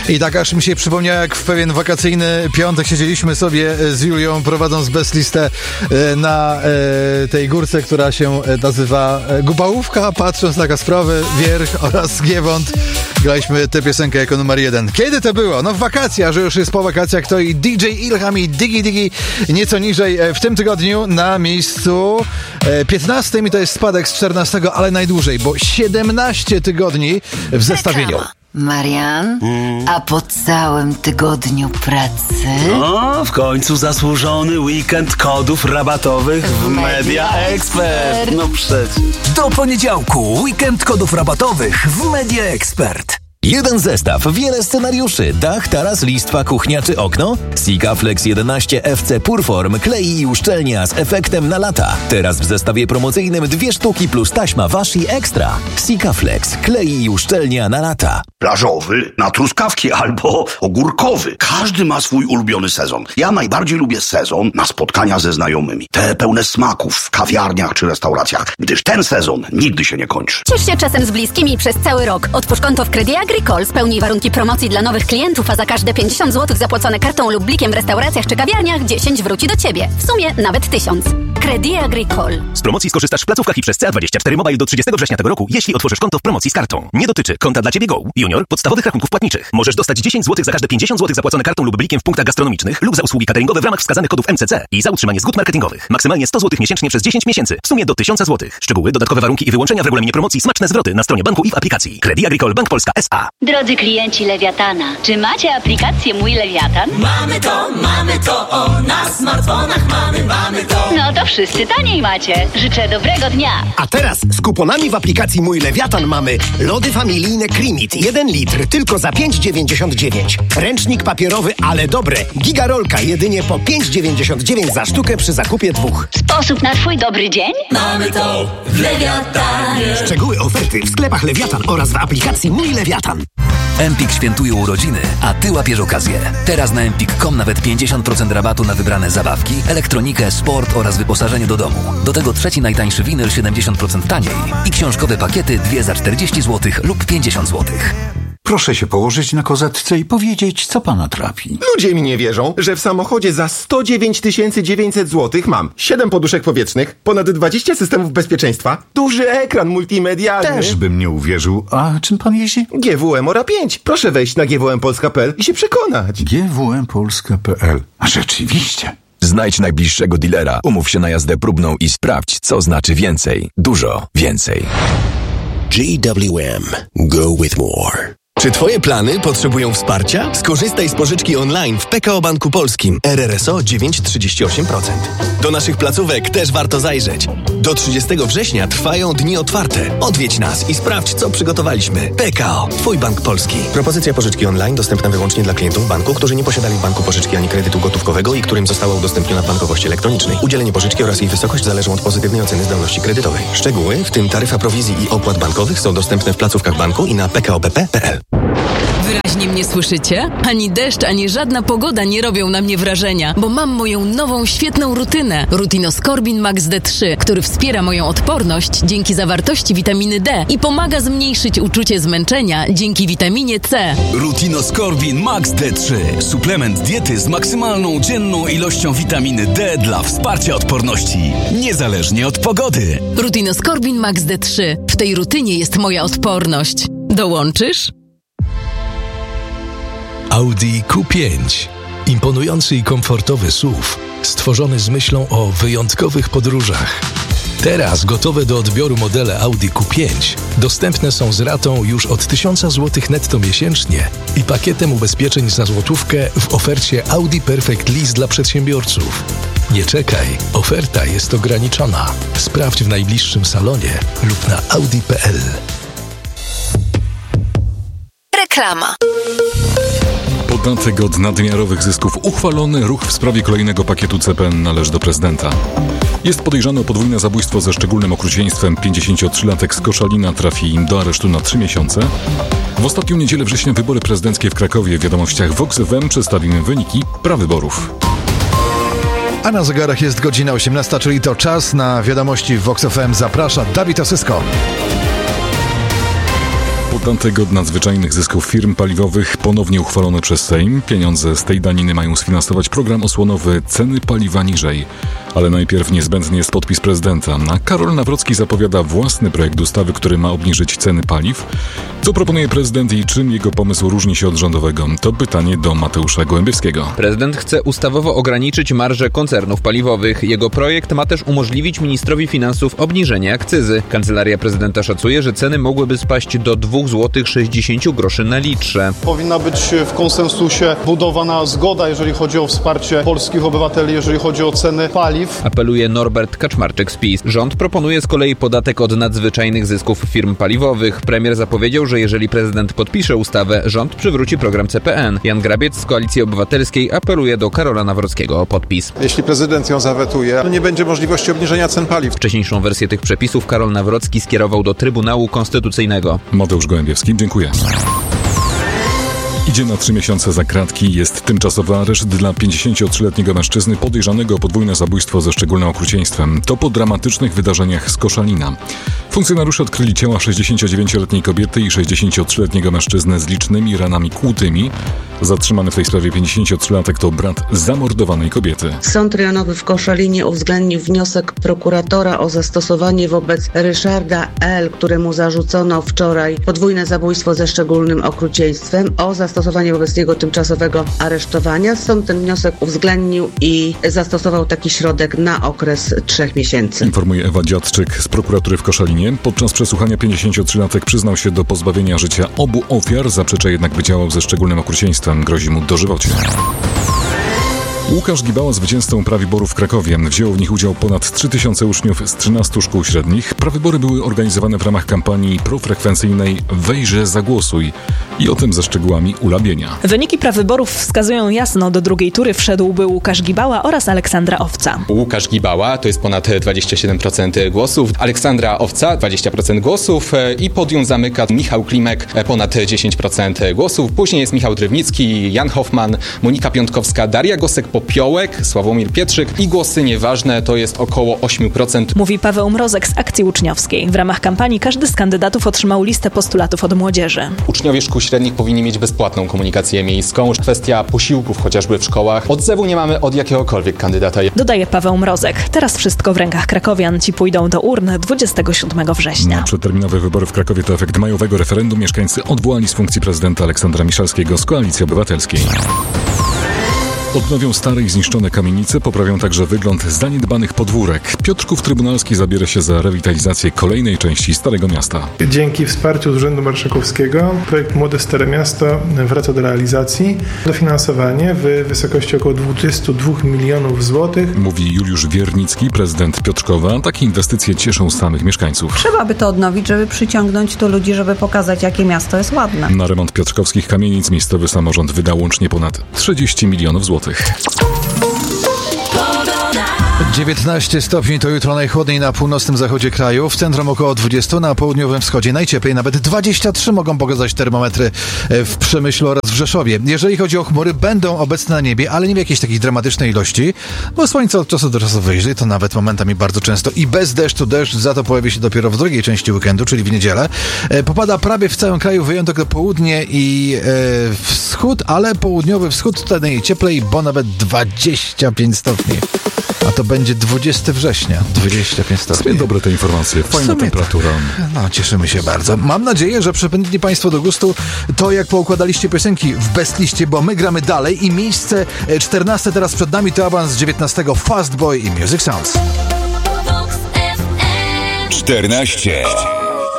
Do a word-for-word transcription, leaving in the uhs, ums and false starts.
I tak aż mi się przypomniało, jak w pewien wakacyjny piątek siedzieliśmy sobie z Julią, prowadząc bezlistę na tej górce, która się nazywa Gubałówka, patrząc na Kasprowy, Wierch oraz Giewont. Graliśmy tę piosenkę jako numer jeden. Kiedy to było? No w wakacjach, że już jest po wakacjach, to i D J Ilham i Digi Digi nieco niżej w tym tygodniu na miejscu piętnastym i to jest spadek z czternastego, ale najdłużej, bo siedemnaście tygodni w zestawieniu. Marian, mm. a po całym tygodniu pracy? No, w końcu zasłużony weekend kodów rabatowych w, w Media Expert. No przecież. Do poniedziałku weekend kodów rabatowych w Media Expert. Jeden zestaw, wiele scenariuszy, dach, taras, listwa, kuchnia czy okno? Sikaflex jedenaście F C Purform, klei i uszczelnia z efektem na lata. Teraz w zestawie promocyjnym dwie sztuki plus taśma Washi Extra. Sikaflex, klei i uszczelnia na lata. Plażowy, na truskawki albo ogórkowy. Każdy ma swój ulubiony sezon. Ja najbardziej lubię sezon na spotkania ze znajomymi. Te pełne smaków w kawiarniach czy restauracjach, gdyż ten sezon nigdy się nie kończy. Ciesz się czasem z bliskimi przez cały rok. Otwórz konto w Credit Agricole, spełnij warunki promocji dla nowych klientów, a za każde pięćdziesiąt złotych zapłacone kartą lub blikiem w restauracjach czy kawiarniach dziesięć wróci do Ciebie. W sumie nawet tysiąc. Credit Agricole. Z promocji skorzystasz w placówkach i przez C A dwadzieścia cztery Mobile do trzydziestego września tego roku, jeśli otworzysz konto w promocji z kartą. Nie dotyczy konta dla Ciebie Go, Junior, podstawowych rachunków płatniczych. Możesz dostać dziesięć złotych za każde pięćdziesiąt złotych zapłacone kartą lub blikiem w punktach gastronomicznych lub za usługi cateringowe w ramach wskazanych kodów M C C i za utrzymanie zgód marketingowych. Maksymalnie sto złotych miesięcznie przez dziesięć miesięcy. W sumie do tysiąc złotych. Szczegóły, dodatkowe warunki i wyłączenia w regulaminie promocji, smaczne zwroty na stronie banku i w aplikacji. Credit Agricole Bank Polska S A. Drodzy klienci Lewiatana, czy macie aplikację Mój Lewiatan? Mamy to, mamy to, o, na smartfonach mamy, mamy to. No to wszyscy taniej macie. Życzę dobrego dnia. A teraz z kuponami w aplikacji Mój Lewiatan mamy lody familijne Creamit jeden litr tylko za pięć dziewięćdziesiąt dziewięć. Ręcznik papierowy, ale dobre. Gigarolka jedynie po pięć dziewięćdziesiąt dziewięć za sztukę przy zakupie dwóch. Sposób na Twój dobry dzień? Mamy to w Lewiatanie. Szczegóły oferty w sklepach Lewiatan oraz w aplikacji Mój Lewiatan. Empik świętuje urodziny, a Ty łapiesz okazję. Teraz na empik kropka com nawet pięćdziesiąt procent rabatu na wybrane zabawki, elektronikę, sport oraz wyposażenie do domu. Do tego trzeci najtańszy winyl siedemdziesiąt procent taniej i książkowe pakiety dwie za czterdzieści złotych lub pięćdziesiąt złotych. Proszę się położyć na kozetce i powiedzieć, co pana trapi. Ludzie mi nie wierzą, że w samochodzie za sto dziewięć tysięcy dziewięćset złotych mam siedem poduszek powietrznych, ponad dwadzieścia systemów bezpieczeństwa, duży ekran multimedialny. Też bym nie uwierzył. A czym pan jeździ? G W M Ora pięć. Proszę wejść na G W M Polska kropka P L i się przekonać. G W M Polska kropka P L. A rzeczywiście. Znajdź najbliższego dealera, umów się na jazdę próbną i sprawdź, co znaczy więcej. Dużo więcej. G W M. Go with more. Czy Twoje plany potrzebują wsparcia? Skorzystaj z pożyczki online w P K O Banku Polskim. R R S O dziewięć przecinek trzydzieści osiem procent. Do naszych placówek też warto zajrzeć. Do trzydziestego września trwają dni otwarte. Odwiedź nas i sprawdź, co przygotowaliśmy. P K O. Twój bank polski. Propozycja pożyczki online dostępna wyłącznie dla klientów banku, którzy nie posiadali w banku pożyczki ani kredytu gotówkowego i którym została udostępniona w bankowości elektronicznej. Udzielenie pożyczki oraz jej wysokość zależą od pozytywnej oceny zdolności kredytowej. Szczegóły, w tym taryfa prowizji i opłat bankowych, są dostępne w placówkach banku i na p k o b p kropka p l. Wyraźnie mnie słyszycie? Ani deszcz, ani żadna pogoda nie robią na mnie wrażenia, bo mam moją nową, świetną rutynę. Rutinoskorbin Max D trzy, który wspiera moją odporność dzięki zawartości witaminy D i pomaga zmniejszyć uczucie zmęczenia dzięki witaminie C. Rutinoskorbin Max D trzy. Suplement diety z maksymalną dzienną ilością witaminy D dla wsparcia odporności, niezależnie od pogody. Rutinoskorbin Max D trzy. W tej rutynie jest moja odporność. Dołączysz? Audi Q pięć. Imponujący i komfortowy S U V, stworzony z myślą o wyjątkowych podróżach. Teraz gotowe do odbioru modele Audi Q pięć dostępne są z ratą już od tysiąc złotych netto miesięcznie i pakietem ubezpieczeń za złotówkę w ofercie Audi Perfect Lease dla przedsiębiorców. Nie czekaj, oferta jest ograniczona. Sprawdź w najbliższym salonie lub na audi kropka p l. Reklama. Podatek od nadmiarowych zysków uchwalony, ruch w sprawie kolejnego pakietu C P N należy do prezydenta. Jest podejrzany o podwójne zabójstwo ze szczególnym okrucieństwem. pięćdziesięciotrzylatek z Koszalina trafi do aresztu na trzy miesiące. W ostatnią niedzielę września wybory prezydenckie w Krakowie. W wiadomościach Vox F M przedstawimy wyniki prawyborów. A na zegarach jest godzina osiemnasta, czyli to czas na wiadomości w Vox F M. Zaprasza Dawid Osysko. podatek od nadzwyczajnych zysków firm paliwowych ponownie uchwalony przez Sejm. Pieniądze z tej daniny mają sfinansować program osłonowy Ceny paliwa niżej. Ale najpierw niezbędny jest podpis prezydenta. A Karol Nawrocki zapowiada własny projekt ustawy, który ma obniżyć ceny paliw. Co proponuje prezydent i czym jego pomysł różni się od rządowego? To pytanie do Mateusza Gołębiewskiego. Prezydent chce ustawowo ograniczyć marże koncernów paliwowych. Jego projekt ma też umożliwić ministrowi finansów obniżenie akcyzy. Kancelaria prezydenta szacuje, że ceny mogłyby spaść do dwa złote sześćdziesiąt groszy na litrze. Powinna być w konsensusie budowana zgoda, jeżeli chodzi o wsparcie polskich obywateli, jeżeli chodzi o ceny paliw. Apeluje Norbert Kaczmarczyk z PiS. Rząd proponuje z kolei podatek od nadzwyczajnych zysków firm paliwowych. Premier zapowiedział, że jeżeli prezydent podpisze ustawę, rząd przywróci program C P N. Jan Grabiec z Koalicji Obywatelskiej apeluje do Karola Nawrockiego o podpis. Jeśli prezydent ją zawetuje, to nie będzie możliwości obniżenia cen paliw. Wcześniejszą wersję tych przepisów Karol Nawrocki skierował do Trybunału Konstytucyjnego. Mateusz Gołębiewski, dziękuję. Idzie na trzy miesiące za kratki. Jest tymczasowy areszt dla pięćdziesięciotrzyletniego mężczyzny podejrzanego o podwójne zabójstwo ze szczególnym okrucieństwem. To po dramatycznych wydarzeniach z Koszalina. Funkcjonariusze odkryli ciała sześćdziesięciodziewięcioletniej kobiety i sześćdziesięciotrzyletniego mężczyzny z licznymi ranami kłutymi. Zatrzymany w tej sprawie pięćdziesięciotrzylatek to brat zamordowanej kobiety. Sąd rejonowy w Koszalinie uwzględnił wniosek prokuratora o zastosowanie wobec Ryszarda L., któremu zarzucono wczoraj podwójne zabójstwo ze szczególnym okrucieństwem, o zastosowanie wobec niego tymczasowego aresztowania. Sąd ten wniosek uwzględnił i zastosował taki środek na okres trzech miesięcy. Informuje Ewa Dziadczyk z prokuratury w Koszalinie. Podczas przesłuchania pięćdziesięciotrzylatek przyznał się do pozbawienia życia obu ofiar, zaprzecza jednak, by działał ze szczególnym okrucieństwem. Grozi mu dożywocie. Łukasz Gibała, zwycięzcą prawyborów w Krakowie. Wzięło w nich udział ponad trzy tysiące uczniów z trzynastu szkół średnich. Prawybory były organizowane w ramach kampanii profrekwencyjnej Wejrze, zagłosuj. I o tym ze szczegółami Ula Bienia. Wyniki prawyborów wskazują jasno. Do drugiej tury wszedłby Łukasz Gibała oraz Aleksandra Owca. Łukasz Gibała to jest ponad dwadzieścia siedem procent głosów, Aleksandra Owca dwadzieścia procent głosów i podium zamyka Michał Klimek, ponad dziesięć procent głosów. Później jest Michał Drewnicki, Jan Hoffman, Monika Piątkowska, Daria Gosek-Popiołek, Sławomir Pietrzyk i głosy nieważne to jest około osiem procent. Mówi Paweł Mrozek z Akcji Uczniowskiej. W ramach kampanii każdy z kandydatów otrzymał listę postulatów od młodzieży. Uczniowie szkół średnich powinni mieć bezpłatną komunikację miejską. Kwestia posiłków chociażby w szkołach. Odzewu nie mamy od jakiegokolwiek kandydata. Dodaje Paweł Mrozek. Teraz wszystko w rękach krakowian. Ci pójdą do urn dwudziestego siódmego września. Na przedterminowe wybory w Krakowie to efekt majowego referendum. Mieszkańcy odwołali z funkcji prezydenta Aleksandra Miszalskiego z Koalicji Obywatelskiej. Odnowią stare i zniszczone kamienice, poprawią także wygląd zaniedbanych podwórek. Piotrków Trybunalski zabiera się za rewitalizację kolejnej części Starego Miasta. Dzięki wsparciu z Urzędu Marszałkowskiego projekt Młode Stare Miasto wraca do realizacji. Dofinansowanie w wysokości około dwadzieścia dwa milionów złotych. Mówi Juliusz Wiernicki, prezydent Piotrkowa. Takie inwestycje cieszą samych mieszkańców. Trzeba by to odnowić, żeby przyciągnąć tu ludzi, żeby pokazać, jakie miasto jest ładne. Na remont piotrkowskich kamienic miejscowy samorząd wydał łącznie ponad trzydzieści milionów złotych. dziewiętnaście stopni to jutro najchłodniej na północnym zachodzie kraju, w centrum około dwadzieścia, na południowym wschodzie najcieplej, nawet dwadzieścia trzy mogą pokazać termometry w Przemyślu oraz w Rzeszowie. Jeżeli chodzi o chmury, będą obecne na niebie, ale nie w jakiejś takiej dramatycznej ilości, bo słońce od czasu do czasu wyjdzie, to nawet momentami bardzo często i bez deszczu. Deszcz za to pojawi się dopiero w drugiej części weekendu, czyli w niedzielę. Popada prawie w całym kraju, wyjątek to południe i e, wschód, ale południowy wschód tutaj najcieplej, bo nawet dwadzieścia pięć stopni. A to będzie dwudziestego września, dwadzieścia pięć stopni. Dobre te informacje, fajna temperatura. Tak. No, cieszymy się bardzo. Mam nadzieję, że przypędzili Państwo do gustu to, jak poukładaliście piosenki w Best Liście, bo my gramy dalej i miejsce czternaste teraz przed nami to awans z dziewiętnastego Fast Boy i Music Sounds. czternaście.